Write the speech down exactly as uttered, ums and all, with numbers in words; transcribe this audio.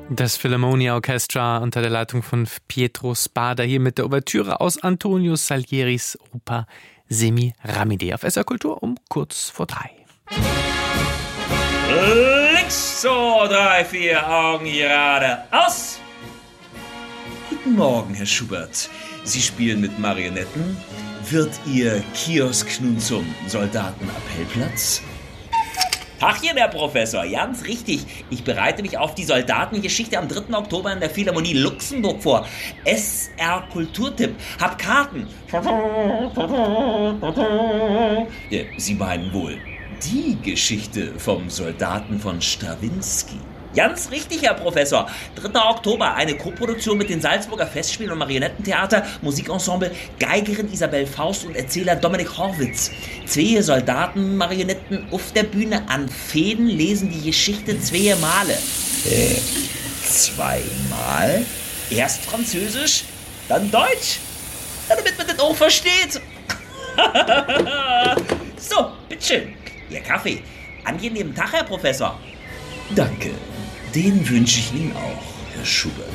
Das Philharmonia Orchestra unter der Leitung von Pietro Spada hier mit der Ouvertüre aus Antonio Salieris Oper Semiramide auf S R Kultur um kurz vor drei. Links, so, drei, vier, Augen gerade aus. Guten Morgen, Herr Schubert. Sie spielen mit Marionetten. Wird Ihr Kiosk nun zum Soldatenappellplatz? Tachchen, Herr Professor, ganz richtig. Ich bereite mich auf die Soldatengeschichte am dritten Oktober in der Philharmonie Luxemburg vor. S R Kulturtipp. Hab Karten. Ja, Sie meinen wohl die Geschichte vom Soldaten von Strawinski. Ganz richtig, Herr Professor. dritter Oktober, eine Koproduktion mit den Salzburger Festspielen und Marionettentheater, Musikensemble, Geigerin Isabel Faust und Erzähler Dominik Horwitz. Zwei Soldaten, Marionetten auf der Bühne an Fäden lesen die Geschichte zwei Male. Äh, zweimal? Erst Französisch, dann Deutsch, damit man das auch versteht. So, bitteschön. Ihr Kaffee. Angenehmen Tag, Herr Professor. Danke. Den wünsche ich Ihnen auch, Herr Schubert.